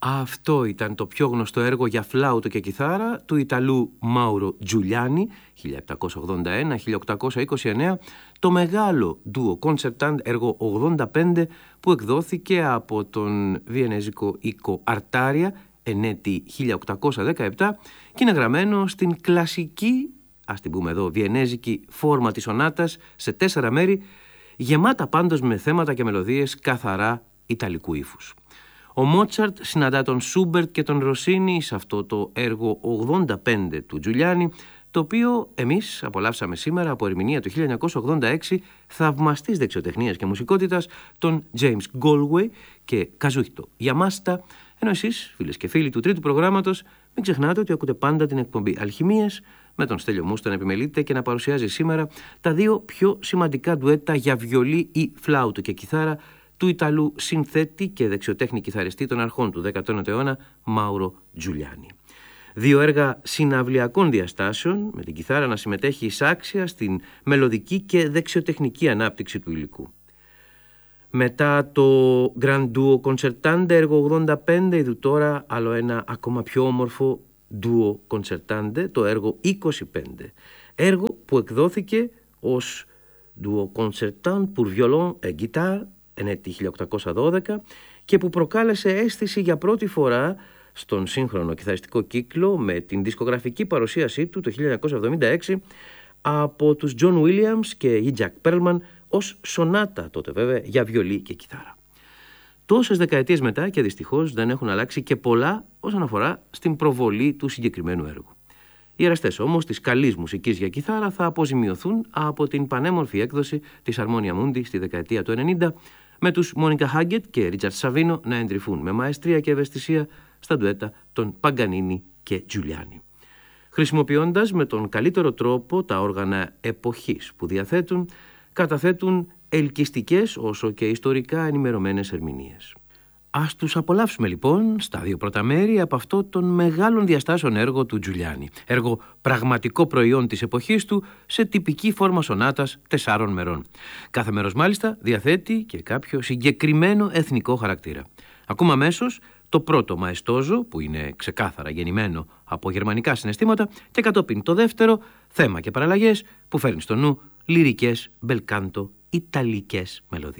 Αυτό ήταν το πιο γνωστό έργο για φλάουτο και κιθάρα του Ιταλού Μάουρο Τζουλιάνι, 1781-1829, το μεγάλο ντουο concertant έργο 85 που εκδόθηκε από τον βιενέζικο οίκο Αρτάρια εν έτη 1817 και είναι γραμμένο στην κλασική, ας την πούμε εδώ, βιενέζικη φόρμα της σονάτας σε 4 μέρη, γεμάτα πάντως με θέματα και μελωδίες καθαρά ιταλικού ύφους. Ο Μότσαρτ συναντά τον Σούμπερτ και τον Ροσίνι σε αυτό το έργο 85 του Τζουλιάνι, το οποίο εμείς απολαύσαμε σήμερα από ερμηνεία του 1986 θαυμαστής δεξιοτεχνίας και μουσικότητας των James Galway και Kazuhito Yamashita, ενώ εσείς, φίλες και φίλοι του τρίτου προγράμματος, μην ξεχνάτε ότι ακούτε πάντα την εκπομπή Αλχημίες με τον Στέλιο Μούστα να επιμελείται και να παρουσιάζει σήμερα τα δύο πιο σημαντικά ντουέτα για βιολί ή φλάουτο και κιθάρα του Ιταλού συνθέτη και δεξιοτέχνη κιθαριστή των αρχών του 19ου αιώνα Μάουρο Τζουλιάνι. Δύο έργα συναυλιακών διαστάσεων, με την κιθάρα να συμμετέχει εισάξια στην μελωδική και δεξιοτεχνική ανάπτυξη του υλικού. Μετά το Grand Duo Concertante έργο 85, είδου τώρα άλλο ένα ακόμα πιο όμορφο Duo Concertante, το έργο 25. Έργο που εκδόθηκε ως Duo Concertante pour violon et guitare εν έτη 1812 και που προκάλεσε αίσθηση για πρώτη φορά στον σύγχρονο κιθαριστικό κύκλο με την δισκογραφική παρουσίασή του το 1976 από τους John Williams και Jack Perlman ως σονάτα τότε βέβαια για βιολί και κιθάρα. Τόσες δεκαετίες μετά και δυστυχώς δεν έχουν αλλάξει και πολλά όσον αφορά στην προβολή του συγκεκριμένου έργου. Οι εραστές όμως της καλής μουσικής για κιθάρα θα αποζημιωθούν από την πανέμορφη έκδοση της Harmonia Mundi στη δεκαετία του 90, με τους Μόνικα Χάγκετ και Ρίτσαρτ Σαβίνο να εντρυφούν με μαεστρία και ευαισθησία στα ντουέτα των Παγκανίνι και Τζουλιάνι, χρησιμοποιώντας με τον καλύτερο τρόπο τα όργανα εποχής που διαθέτουν, καταθέτουν ελκυστικές όσο και ιστορικά ενημερωμένες ερμηνείες. Ας τους απολαύσουμε λοιπόν στα δύο πρώτα μέρη από αυτό των μεγάλων διαστάσεων έργο του Τζουλιάνι. Έργο πραγματικό προϊόν της εποχής του σε τυπική φόρμα σονάτας 4 μερών. Κάθε μέρος μάλιστα διαθέτει και κάποιο συγκεκριμένο εθνικό χαρακτήρα. Ακούμε αμέσως το πρώτο μαεστόζο που είναι ξεκάθαρα γεννημένο από γερμανικά συναισθήματα και κατόπιν το δεύτερο θέμα και παραλλαγές που φέρνει στο νου λυρικές μπελκάντο ιταλικές μελωδίες.